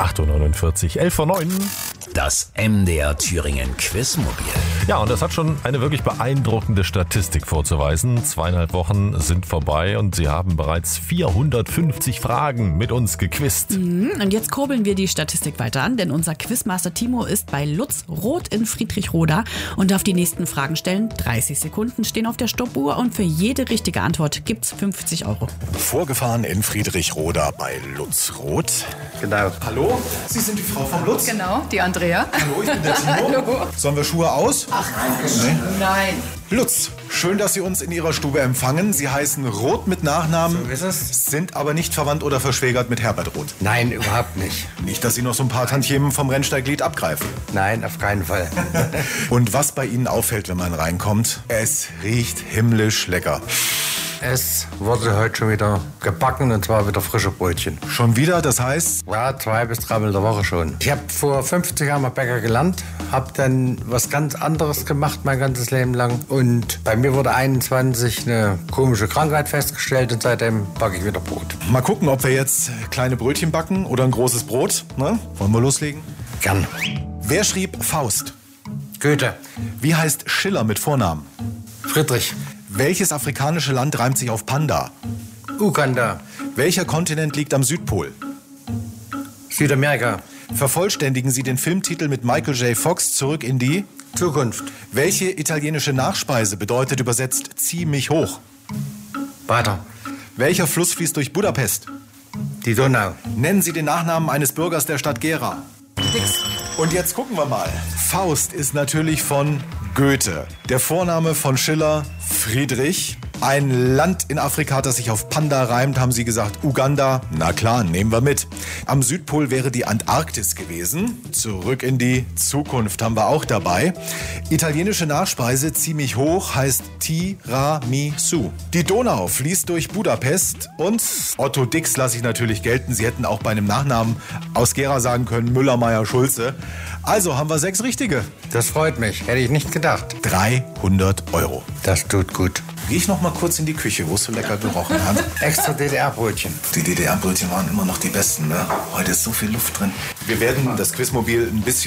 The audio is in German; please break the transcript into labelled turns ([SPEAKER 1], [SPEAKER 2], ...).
[SPEAKER 1] 8.49 Uhr, 11 vor 9.
[SPEAKER 2] Das MDR Thüringen Quizmobil.
[SPEAKER 1] Ja, und das hat schon eine wirklich beeindruckende Statistik vorzuweisen. 2,5 Wochen sind vorbei und Sie haben bereits 450 Fragen mit uns gequizt.
[SPEAKER 3] Und jetzt kurbeln wir die Statistik weiter an, denn unser Quizmaster Timo ist bei Lutz Roth in Friedrichroda und darf die nächsten Fragen stellen. 30 Sekunden stehen auf der Stoppuhr und für jede richtige Antwort gibt's 50 Euro.
[SPEAKER 4] Vorgefahren in Friedrichroda bei Lutz Roth.
[SPEAKER 5] Genau.
[SPEAKER 4] Hallo, Sie sind die Frau vom Lutz?
[SPEAKER 6] Genau, die Andrea.
[SPEAKER 4] Hallo, ich bin der Timo.
[SPEAKER 6] Hallo.
[SPEAKER 4] Sollen wir Schuhe aus?
[SPEAKER 6] Ach, nein.
[SPEAKER 4] Lutz, schön, dass Sie uns in Ihrer Stube empfangen. Sie heißen Roth mit Nachnamen,
[SPEAKER 5] So ist es.
[SPEAKER 4] sind aber nicht verwandt oder verschwägert mit Herbert Roth.
[SPEAKER 5] Nein, überhaupt nicht.
[SPEAKER 4] Nicht, dass Sie noch so ein paar Tantiemen vom Rennsteiglied abgreifen.
[SPEAKER 5] Nein, auf keinen Fall.
[SPEAKER 4] Und was bei Ihnen auffällt, wenn man reinkommt, es riecht himmlisch lecker.
[SPEAKER 5] Es wurde heute schon wieder gebacken und zwar wieder frische Brötchen.
[SPEAKER 4] Schon wieder, das heißt,
[SPEAKER 5] Ja, 2 bis 3 Mal in der Woche schon. Ich habe vor 50 Jahren mal Bäcker gelernt, habe dann was ganz anderes gemacht mein ganzes Leben lang. Und bei mir wurde 21 eine komische Krankheit festgestellt und seitdem backe ich wieder Brot.
[SPEAKER 4] mal gucken, ob wir jetzt kleine Brötchen backen oder ein großes Brot. Ne? Wollen wir loslegen?
[SPEAKER 5] Gern.
[SPEAKER 4] Wer schrieb Faust?
[SPEAKER 5] Goethe.
[SPEAKER 4] Wie heißt Schiller mit Vornamen?
[SPEAKER 5] Friedrich.
[SPEAKER 4] Welches afrikanische Land reimt sich auf Panda?
[SPEAKER 5] Uganda.
[SPEAKER 4] Welcher Kontinent liegt am Südpol?
[SPEAKER 5] Südamerika.
[SPEAKER 4] Vervollständigen Sie den Filmtitel mit Michael J. Fox Zurück in die...
[SPEAKER 5] Zukunft.
[SPEAKER 4] Welche italienische Nachspeise bedeutet übersetzt Zieh mich hoch?
[SPEAKER 5] Weiter.
[SPEAKER 4] Welcher Fluss fließt durch Budapest?
[SPEAKER 5] Die Donau.
[SPEAKER 4] Nennen Sie den Nachnamen eines Bürgers der Stadt Gera. Und jetzt gucken wir mal. Faust ist natürlich von Goethe. Der Vorname von Schiller, Friedrich. Ein Land in Afrika, das sich auf Panda reimt, haben Sie gesagt, Uganda. Na klar, nehmen wir mit. Am Südpol wäre die Antarktis gewesen. Zurück in die Zukunft haben wir auch dabei. Italienische Nachspeise, zieh mich hoch, heißt Tiramisu. Die Donau fließt durch Budapest und Otto Dix lasse ich natürlich gelten. Sie hätten auch bei einem Nachnamen aus Gera sagen können, Müller, Meyer, Schulze. Also haben wir 6 Richtige.
[SPEAKER 5] Das freut mich. Hätte ich nicht gedacht.
[SPEAKER 4] 300 Euro.
[SPEAKER 5] Das tut gut.
[SPEAKER 4] Gehe ich noch mal kurz in die Küche, wo es so lecker gerochen hat.
[SPEAKER 5] Extra DDR-Brötchen.
[SPEAKER 4] Die DDR-Brötchen waren immer noch die besten, ne? Heute ist so viel Luft drin. Wir werden das Quizmobil ein bisschen